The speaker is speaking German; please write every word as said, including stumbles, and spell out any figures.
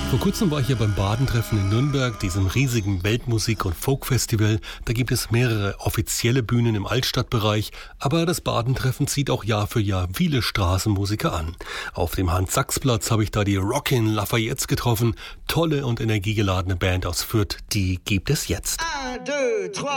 Vor kurzem war ich hier beim Badentreffen in Nürnberg, diesem riesigen Weltmusik- und Folkfestival. Da gibt es mehrere offizielle Bühnen im Altstadtbereich, aber das Badentreffen zieht auch Jahr für Jahr viele Straßenmusiker an. Auf dem Hans-Sachs-Platz habe ich da die Rockin' Lafayettes getroffen. Tolle und energiegeladene Band aus Fürth, die gibt es jetzt. eins, zwei, drei.